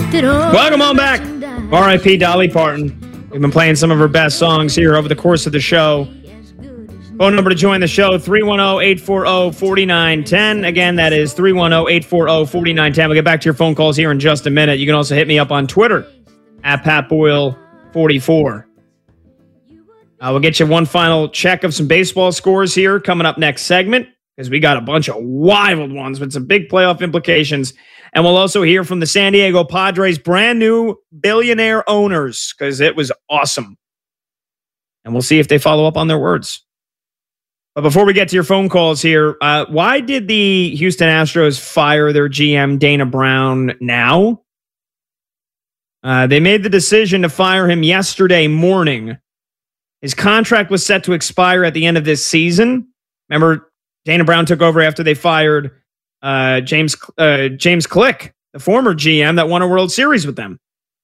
Welcome on back. R.I.P. Dolly Parton. We've been playing some of her best songs here over the course of the show. Phone number to join the show, 310-840-4910. Again, that is 310-840-4910. We'll get back to your phone calls here in just a minute. You can also hit me up on Twitter at PatBoyle44. We'll get you one final check of some baseball scores here coming up next segment, because we got a bunch of wild ones with some big playoff implications. And we'll also hear from the San Diego Padres' brand new billionaire owners, because it was awesome. And we'll see if they follow up on their words. But before we get to your phone calls here, why did the Houston Astros fire their GM, Dana Brown, now? They made the decision to fire him yesterday morning. His contract was set to expire at the end of this season. Remember, Dana Brown took over after they fired James Click, the former GM that won a World Series with them.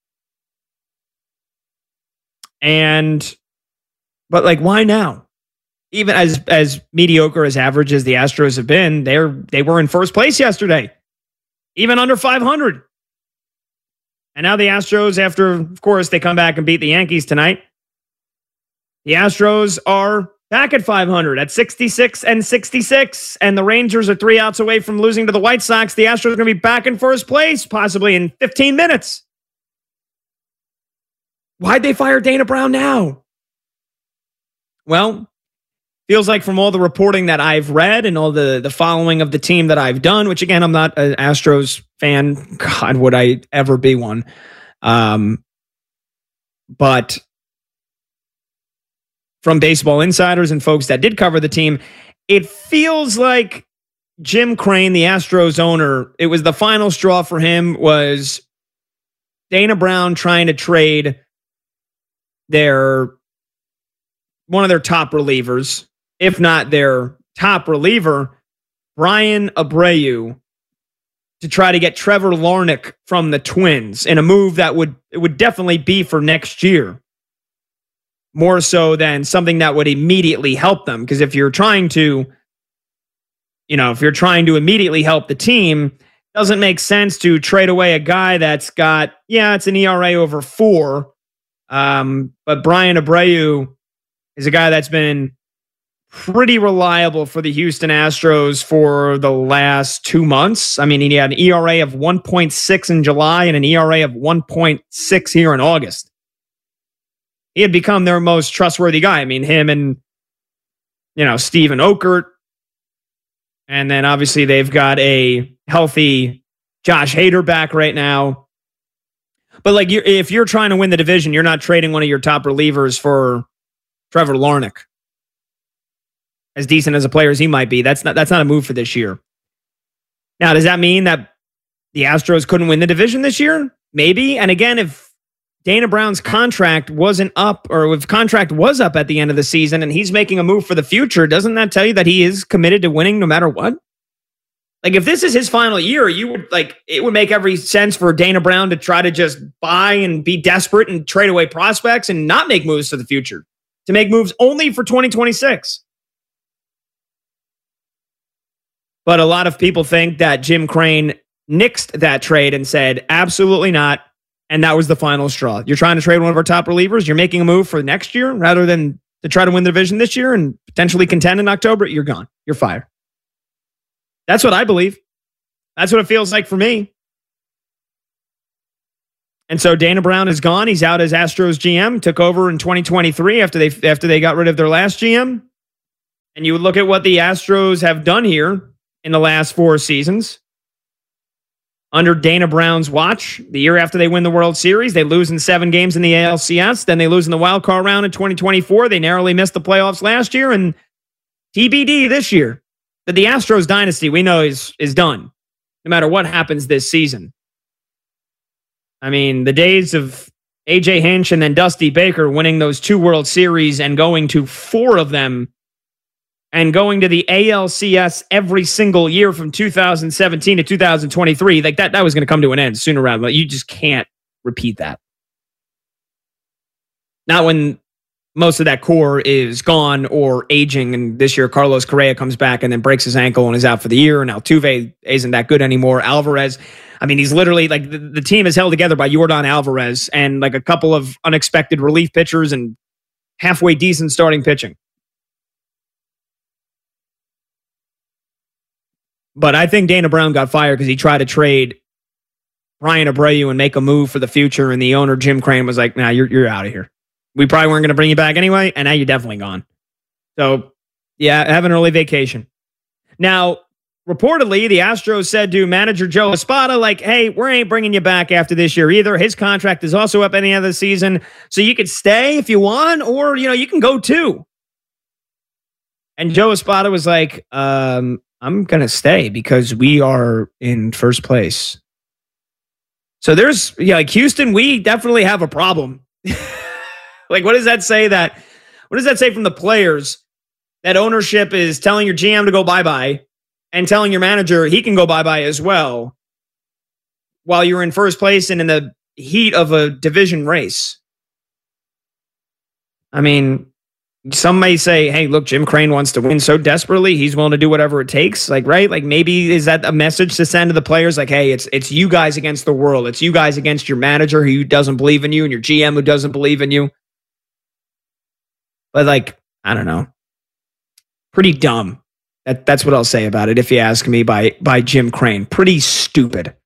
But why now? Even as mediocre as average as the Astros have been, they were in first place yesterday, even under 500. And now the Astros, after, of course, they come back and beat the Yankees tonight, the Astros are back at 500 at 66-66, and the Rangers are 3 outs away from losing to the White Sox. The Astros are going to be back in first place, possibly in 15 minutes. Why'd they fire Dana Brown now? Well, feels like from all the reporting that I've read and all the following of the team that I've done, which again, I'm not an Astros fan. God, would I ever be one? But from Baseball Insiders and folks that did cover the team, it feels like Jim Crane, the Astros owner, it was the final straw for him was Dana Brown trying to trade one of their top relievers, if not their top reliever, Brian Abreu, to try to get Trevor Larnach from the Twins in a move that would definitely be for next year, more so than something that would immediately help them. Because if you're trying to immediately help the team, it doesn't make sense to trade away a guy that's got, it's an ERA over 4. But Brian Abreu is a guy that's been pretty reliable for the Houston Astros for the last 2 months. I mean, he had an ERA of 1.6 in July and an ERA of 1.6 here in August. He had become their most trustworthy guy. I mean, him and, Steven Okert. And then obviously they've got a healthy Josh Hader back right now. But if you're trying to win the division, you're not trading one of your top relievers for Trevor Larnach. As decent as a player as he might be, that's not a move for this year. Now, does that mean that the Astros couldn't win the division this year? Maybe. And again, if Dana Brown's contract wasn't up, or if contract was up at the end of the season and he's making a move for the future, doesn't that tell you that he is committed to winning no matter what? If this is his final year, it would make every sense for Dana Brown to try to just buy and be desperate and trade away prospects and not make moves for the future, to make moves only for 2026. But a lot of people think that Jim Crane nixed that trade and said, absolutely not. And that was the final straw. You're trying to trade one of our top relievers. You're making a move for next year rather than to try to win the division this year and potentially contend in October. You're gone. You're fired. That's what I believe. That's what it feels like for me. And so Dana Brown is gone. He's out as Astros GM. Took over in 2023 after they got rid of their last GM. And you look at what the Astros have done here in the last 4 seasons. Under Dana Brown's watch, the year after they win the World Series, they lose in 7 games in the ALCS. Then they lose in the wild card round in 2024. They narrowly missed the playoffs last year. And TBD this year, that the Astros dynasty we know is done, no matter what happens this season. I mean, the days of A.J. Hinch and then Dusty Baker winning those 2 World Series and going to 4 of them and going to the ALCS every single year from 2017 to 2023, that was going to come to an end sooner rather than later. You just can't repeat that. Not when most of that core is gone or aging. And this year, Carlos Correa comes back and then breaks his ankle and is out for the year. And Altuve isn't that good anymore. Alvarez, I mean, he's literally like the team is held together by Yordan Alvarez and like a couple of unexpected relief pitchers and halfway decent starting pitching. But I think Dana Brown got fired because he tried to trade Bryan Abreu and make a move for the future. And the owner, Jim Crane, was like, nah, you're out of here. We probably weren't going to bring you back anyway. And now you're definitely gone. So, yeah, have an early vacation. Now, reportedly, the Astros said to manager Joe Espada, like, hey, we ain't bringing you back after this year either. His contract is also up at the end of the season. So you could stay if you want, or, you can go too. And Joe Espada was like, I'm going to stay because we are in first place. So there's, like Houston, we definitely have a problem. Like, what does that say from the players that ownership is telling your GM to go bye-bye and telling your manager he can go bye-bye as well while you're in first place and in the heat of a division race? I mean, some may say, hey, look, Jim Crane wants to win so desperately, he's willing to do whatever it takes. Like, right? Like, maybe is that a message to send to the players? Like, hey, it's you guys against the world. It's you guys against your manager who doesn't believe in you and your GM who doesn't believe in you. But, like, I don't know. Pretty dumb. That's what I'll say about it, if you ask me, by Jim Crane. Pretty stupid.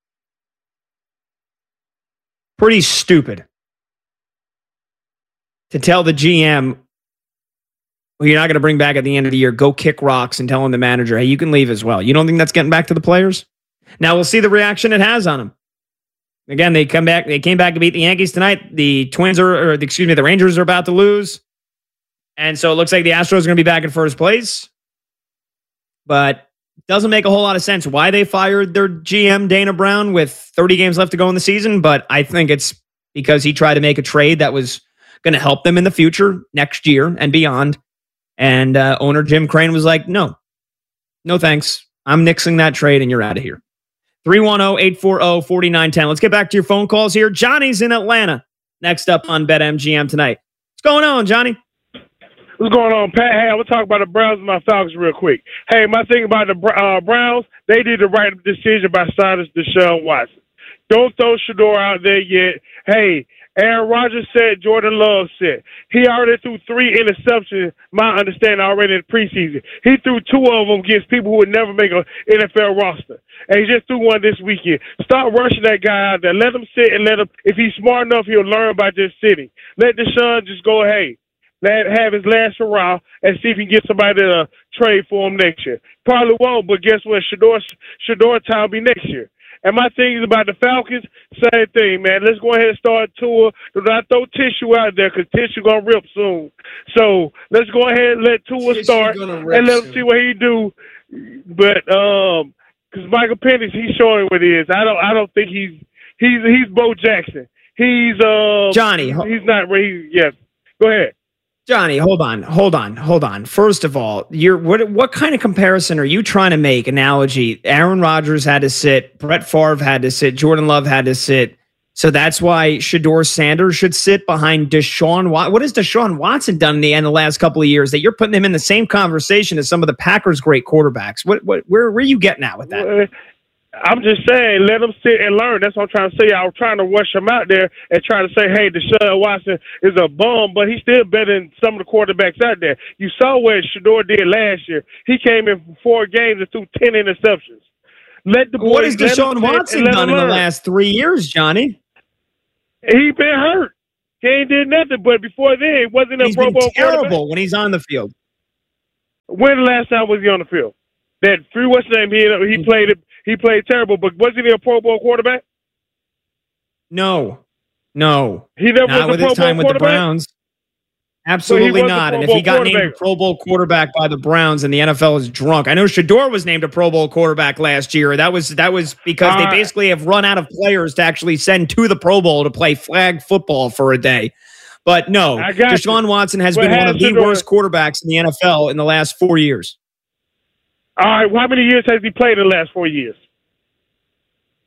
Pretty stupid. To tell the GM, well, you're not going to bring back at the end of the year, go kick rocks and telling the manager, hey, you can leave as well. You don't think that's getting back to the players? Now we'll see the reaction it has on them. Again, they came back to beat the Yankees tonight. The Rangers are about to lose. And so it looks like the Astros are going to be back in first place. But it doesn't make a whole lot of sense why they fired their GM, Dana Brown, with 30 games left to go in the season. But I think it's because he tried to make a trade that was going to help them in the future, next year and beyond. And owner Jim Crane was like, no thanks. I'm nixing that trade and you're out of here. 310-840-4910. Let's get back to your phone calls here. Johnny's in Atlanta. Next up on BetMGM tonight. What's going on, Johnny? What's going on, Pat? Hey, I want to talk about the Browns and my Falcons real quick. Hey, my thing about the Browns, they did the right decision by signing Deshaun Watson. Don't throw Shedeur out there yet. Hey, Aaron Rodgers said, Jordan Love said. He already threw 3 interceptions, my understanding, already in the preseason. He threw 2 of them against people who would never make an NFL roster. And he just threw one this weekend. Stop rushing that guy out there. Let him sit and let him, if he's smart enough, he'll learn by just sitting. Let Deshaun just go, hey, have his last hurrah and see if he can get somebody to trade for him next year. Probably won't, but guess what? Shedeur time will be next year. And my thing is about the Falcons, same thing, man. Let's go ahead and start Tua. Do not throw Tissue out there because Tissue going to rip soon. So let's go ahead and let Tua start and let him see what he do. But because Michael Penix, he's showing what he is. I don't think he's Bo Jackson. He's Johnny. He's not where he. Yes. Go ahead. Johnny, hold on. First of all, what kind of comparison are you trying to make? Analogy. Aaron Rodgers had to sit, Brett Favre had to sit, Jordan Love had to sit. So that's why Shedeur Sanders should sit behind Deshaun Watson. What has Deshaun Watson done in the last couple of years that you're putting him in the same conversation as some of the Packers' great quarterbacks? Where are you getting at with that? I'm just saying, let them sit and learn. That's what I'm trying to say. I was trying to rush him out there and try to say, hey, Deshaun Watson is a bum, but he's still better than some of the quarterbacks out there. You saw what Shedeur did last year. He came in for 4 games and threw 10 interceptions. What has Deshaun Watson done in the last 3 years, Johnny? He been hurt. He ain't did nothing, but before then, he wasn't a Pro Bowl terrible when he's on the field. When the last time was he on the field? That what's the name? He played it. He played terrible, but wasn't he a Pro Bowl quarterback? No. He never not was with his time with the Browns. Absolutely not. And if he got named a Pro Bowl quarterback by the Browns, and the NFL is drunk. I know Shedeur was named a Pro Bowl quarterback last year. That was because they basically have run out of players to actually send to the Pro Bowl to play flag football for a day. But no, Deshaun Watson has been one of the worst quarterbacks in the NFL in the last 4 years. All right, how many years has he played in the last 4 years?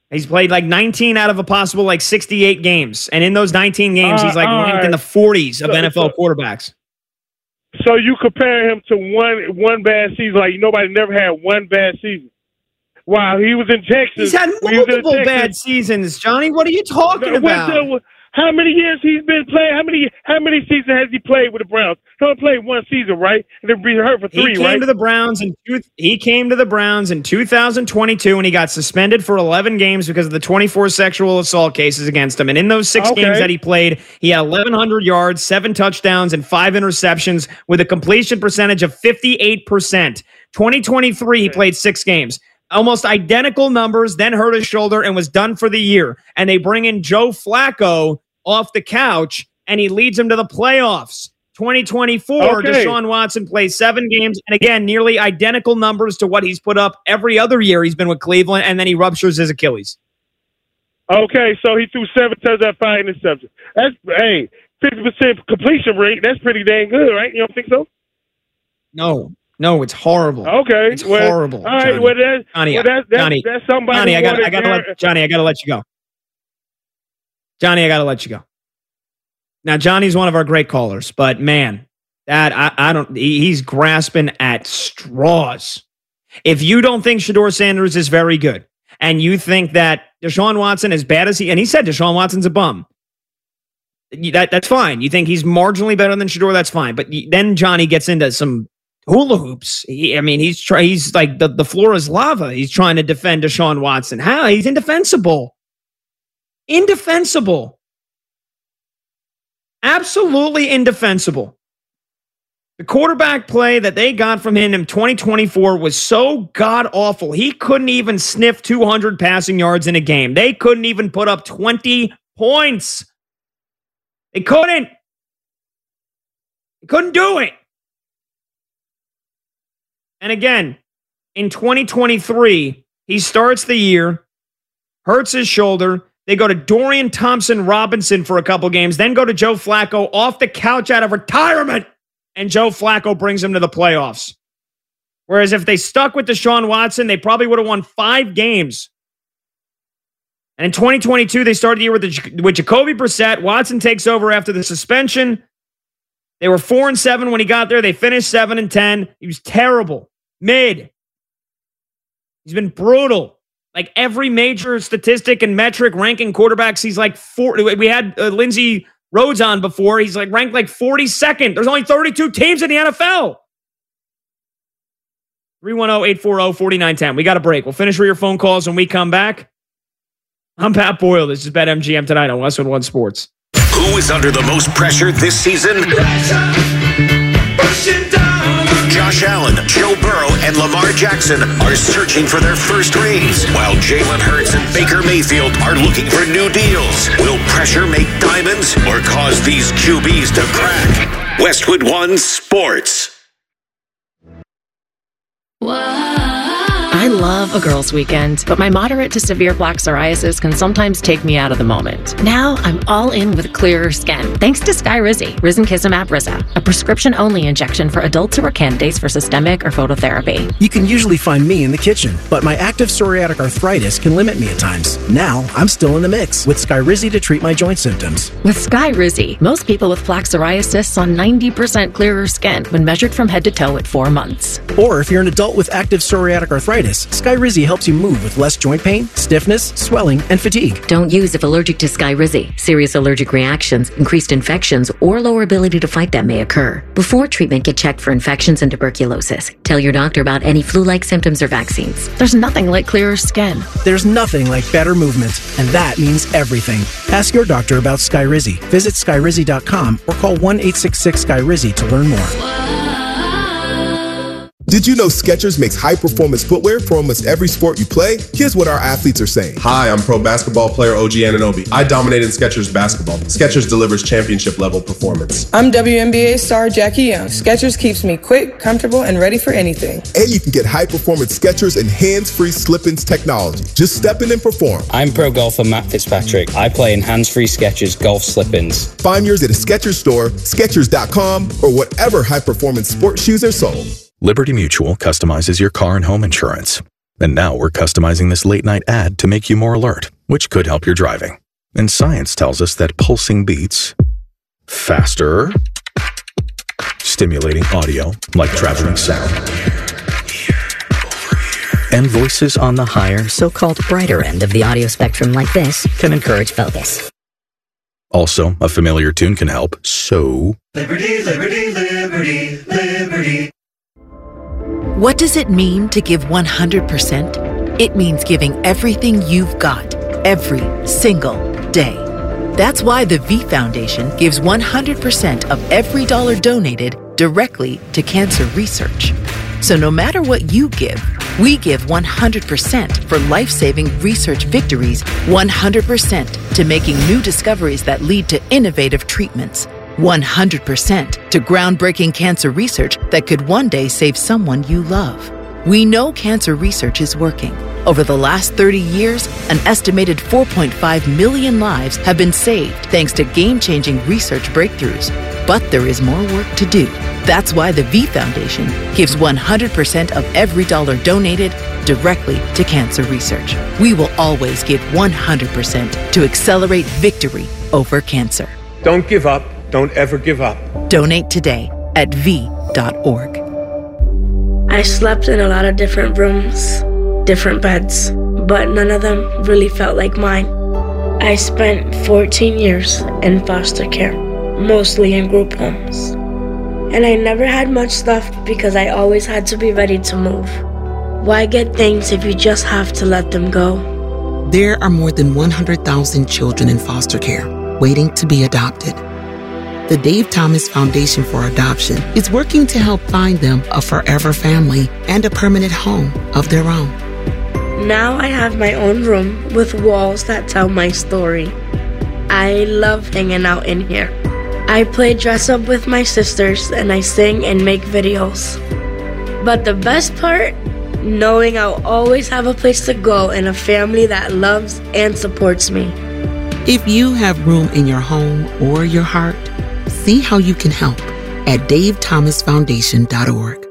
He's played like 19 out of a possible like 68 games. And in those 19 games, he's like ranked in the 40s of NFL quarterbacks. So you compare him to one bad season, like nobody never had one bad season. Wow, he was in Texas. He's had multiple bad seasons, Johnny. What are you talking about? How many years he's been playing? How many seasons has he played with the Browns? He only played one season, right? And then be hurt for 3, right? He came to the Browns in 2022, and he got suspended for 11 games because of the 24 sexual assault cases against him. And in those 6 games that he played, he had 1,100 yards, 7 touchdowns, and 5 interceptions with a completion percentage of 58%. 2023, he played 6 games. Almost identical numbers, then hurt his shoulder and was done for the year. And they bring in Joe Flacco off the couch, and he leads them to the playoffs. 2024, Deshaun Watson plays 7 games, and again, nearly identical numbers to what he's put up every other year he's been with Cleveland, and then he ruptures his Achilles. Okay, so he threw 7 touchdowns, 5 interceptions. That's, 50% completion rate. That's pretty dang good, right? You don't think so? No, it's horrible. Okay, it's horrible. All right, that's somebody. Johnny, I gotta let you go. Johnny, I gotta let you go. Now, Johnny's one of our great callers, but man, he's grasping at straws. If you don't think Shedeur Sanders is very good, and you think that Deshaun Watson, as bad as he said Deshaun Watson's a bum, that's fine. You think he's marginally better than Shedeur, that's fine. But then Johnny gets into some hula hoops. He's like the floor is lava. He's trying to defend Deshaun Watson. How? He's indefensible. Indefensible. Absolutely indefensible. The quarterback play that they got from him in 2024 was so god-awful. He couldn't even sniff 200 passing yards in a game. They couldn't even put up 20 points. They couldn't. They couldn't do it. And again, in 2023, he starts the year, hurts his shoulder. They go to Dorian Thompson-Robinson for a couple games, then go to Joe Flacco off the couch out of retirement, and Joe Flacco brings him to the playoffs. Whereas if they stuck with Deshaun Watson, they probably would have won 5 games. And in 2022, they started the year with Jacoby Brissett. Watson takes over after the suspension. They were 4-7 when he got there. They finished 7-10. He was terrible. Mid. He's been brutal. Like every major statistic and metric ranking quarterbacks, he's like 4. We had Lindsey Rhodes on before. He's like ranked like 42nd. There's only 32 teams in the NFL. 310-840-4910. We got a break. We'll finish with your phone calls when we come back. I'm Pat Boyle. This is BetMGM tonight on Westwood One Sports. Who is under the most pressure this season? Josh Allen, Joe Burrow, and Lamar Jackson are searching for their first rings, while Jalen Hurts and Baker Mayfield are looking for new deals. Will pressure make diamonds or cause these QBs to crack? Westwood One Sports. I love a girls' weekend, but my moderate to severe plaque psoriasis can sometimes take me out of the moment. Now I'm all in with clearer skin, thanks to Skyrizi, Risankizumab Rizza, a prescription-only injection for adults who are candidates for systemic or phototherapy. You can usually find me in the kitchen, but my active psoriatic arthritis can limit me at times. Now I'm still in the mix with Skyrizi to treat my joint symptoms. With Skyrizi, most people with plaque psoriasis saw 90% clearer skin when measured from head to toe at 4 months. Or if you're an adult with active psoriatic arthritis, Skyrizi helps you move with less joint pain, stiffness, swelling, and fatigue. Don't use if allergic to Skyrizi. Serious allergic reactions, increased infections, or lower ability to fight them may occur. Before treatment, get checked for infections and tuberculosis. Tell your doctor about any flu-like symptoms or vaccines. There's nothing like clearer skin. There's nothing like better movement, and that means everything. Ask your doctor about Skyrizi. Visit Skyrizi.com or call 1-866-SKYRIZI to learn more. Did you know Skechers makes high-performance footwear for almost every sport you play? Here's what our athletes are saying. Hi, I'm pro basketball player OG Anunoby. I dominate in Skechers basketball. Skechers delivers championship-level performance. I'm WNBA star Jackie Young. Skechers keeps me quick, comfortable, and ready for anything. And you can get high-performance Skechers and hands-free slip-ins technology. Just step in and perform. I'm pro golfer Matt Fitzpatrick. I play in hands-free Skechers golf slip-ins. Find yours at a Skechers store, Skechers.com, or whatever high-performance sports shoes are sold. Liberty Mutual customizes your car and home insurance. And now we're customizing this late-night ad to make you more alert, which could help your driving. And science tells us that pulsing beats faster, stimulating audio like traveling sound, and voices on the higher, so-called brighter end of the audio spectrum like this can encourage focus. Also, a familiar tune can help, so... Liberty, liberty, liberty, liberty. What does it mean to give 100%? It means giving everything you've got, every single day. That's why the V Foundation gives 100% of every dollar donated directly to cancer research. So no matter what you give, we give 100% for life-saving research victories, 100% to making new discoveries that lead to innovative treatments, 100% to groundbreaking cancer research that could one day save someone you love. We know cancer research is working. Over the last 30 years, an estimated 4.5 million lives have been saved thanks to game-changing research breakthroughs. But there is more work to do. That's why the V Foundation gives 100% of every dollar donated directly to cancer research. We will always give 100% to accelerate victory over cancer. Don't give up. Don't ever give up. Donate today at v.org. I slept in a lot of different rooms, different beds, but none of them really felt like mine. I spent 14 years in foster care, mostly in group homes. And I never had much stuff because I always had to be ready to move. Why get things if you just have to let them go? There are more than 100,000 children in foster care waiting to be adopted. The Dave Thomas Foundation for Adoption is working to help find them a forever family and a permanent home of their own. Now I have my own room with walls that tell my story. I love hanging out in here. I play dress up with my sisters and I sing and make videos. But the best part, knowing I'll always have a place to go and a family that loves and supports me. If you have room in your home or your heart, see how you can help at davethomasfoundation.org.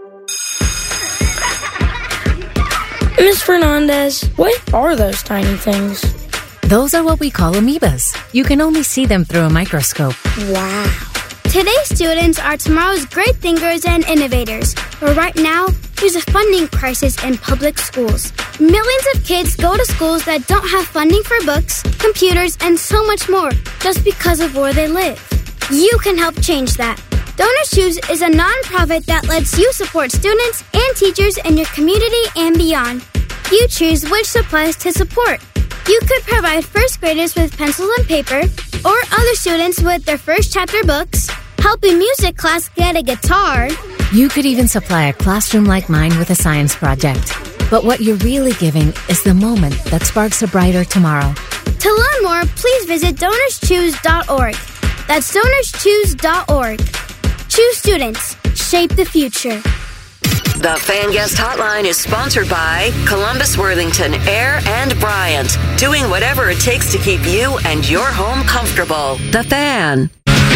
Ms. Fernandez, what are those tiny things? Those are what we call amoebas. You can only see them through a microscope. Wow. Today's students are tomorrow's great thinkers and innovators. But right now, there's a funding crisis in public schools. Millions of kids go to schools that don't have funding for books, computers, and so much more just because of where they live. You can help change that. Donors Choose is a nonprofit that lets you support students and teachers in your community and beyond. You choose which supplies to support. You could provide first graders with pencils and paper, or other students with their first chapter books, help a music class get a guitar. You could even supply a classroom like mine with a science project. But what you're really giving is the moment that sparks a brighter tomorrow. To learn more, please visit DonorsChoose.org. That's DonorsChoose.org. Choose students. Shape the future. The Fan Guest Hotline is sponsored by Columbus, Worthington, Air, and Bryant. Doing whatever it takes to keep you and your home comfortable. The Fan.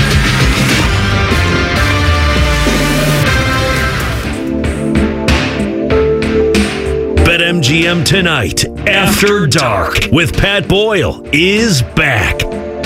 BetMGM Tonight, After Dark, with Pat Boyle, is back.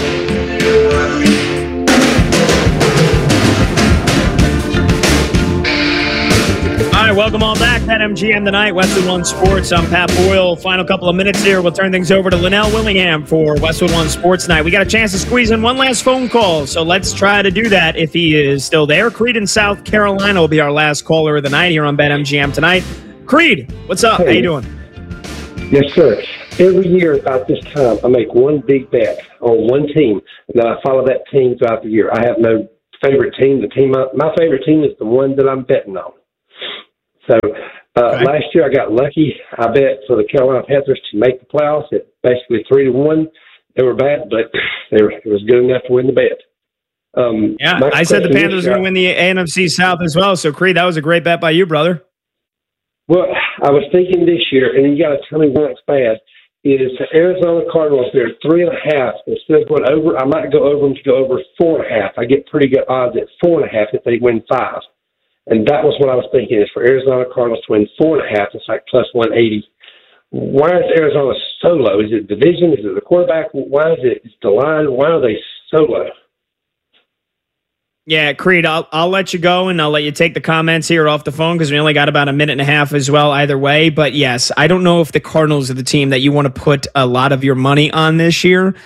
All right, welcome all back. BetMGM Tonight, Westwood One Sports. I'm Pat Boyle. Final couple of minutes here. We'll turn things over to Linnell Willingham for Westwood One Sports Night. We got a chance to squeeze in one last phone call, so let's try to do that if he is still there. Creed in South Carolina will be our last caller of the night here on BetMGM Tonight. Creed, what's up? Hey. How you doing? Yes, sir. Every year about this time, I make one big bet on one team, and then I follow that team throughout the year. I have no favorite team. My favorite team is the one that I'm betting on. So last year I got lucky. I bet for the Carolina Panthers to make the playoffs at basically 3-1. They were bad, but it was good enough to win the bet. I said the Panthers were going to win the NFC South as well. So, Creed, that was a great bet by you, brother. Well, I was thinking this year, and you got to tell me why it's bad, is the Arizona Cardinals, they're 3.5. Instead of going over, I might go over them to go over 4.5. I get pretty good odds at 4.5 if they win 5. And that was what I was thinking, is for Arizona Cardinals to win 4.5, it's like plus 180. Why is Arizona so low? Is it division? Is it the quarterback? Why is it? It's the line. Why are they so low? Yeah, Creed, I'll let you go, and I'll let you take the comments here off the phone because we only got about a minute and a half as well either way. But yes, I don't know if the Cardinals are the team that you want to put a lot of your money on this year.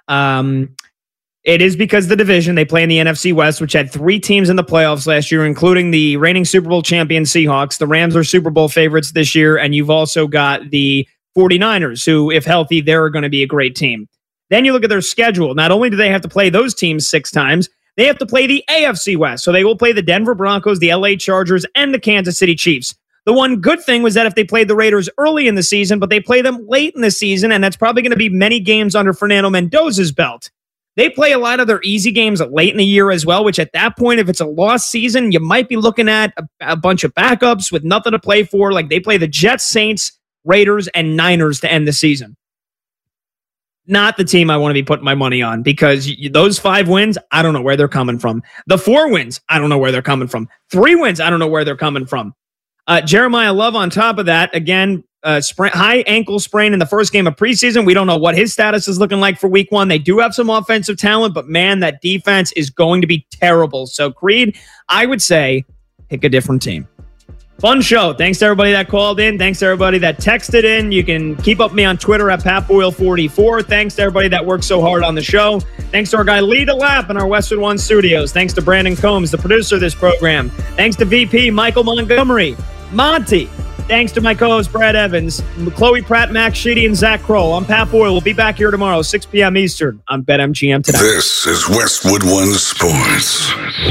It is because of the division. They play in the NFC West, which had 3 teams in the playoffs last year, including the reigning Super Bowl champion Seahawks. The Rams are Super Bowl favorites this year, and you've also got the 49ers, who, if healthy, they're going to be a great team. Then you look at their schedule. Not only do they have to play those teams 6 times, they have to play the AFC West. So they will play the Denver Broncos, the LA Chargers, and the Kansas City Chiefs. The one good thing was that if they played the Raiders early in the season, but they play them late in the season, and that's probably going to be many games under Fernando Mendoza's belt. They play a lot of their easy games late in the year as well, which at that point, if it's a lost season, you might be looking at a bunch of backups with nothing to play for. Like they play the Jets, Saints, Raiders, and Niners to end the season. Not the team I want to be putting my money on because those 5 wins, I don't know where they're coming from. The 4 wins, I don't know where they're coming from. 3 wins, I don't know where they're coming from. Jeremiah Love on top of that, again, high ankle sprain in the first game of preseason. We don't know what his status is looking like for week 1. They do have some offensive talent, but man, that defense is going to be terrible. So Creed, I would say pick a different team. Fun show. Thanks to everybody that called in. Thanks to everybody that texted in. You can keep up with me on Twitter at PatBoyle44. Thanks to everybody that worked so hard on the show. Thanks to our guy Lee DeLapp in our Westwood One studios. Thanks to Brandon Combs, the producer of this program. Thanks to VP Michael Montgomery, Monty. Thanks to my co-host Brad Evans, Chloe Pratt, Max Sheedy, and Zach Kroll. I'm Pat Boyle. We'll be back here tomorrow, 6 p.m. Eastern on BetMGM tonight. This is Westwood One Sports.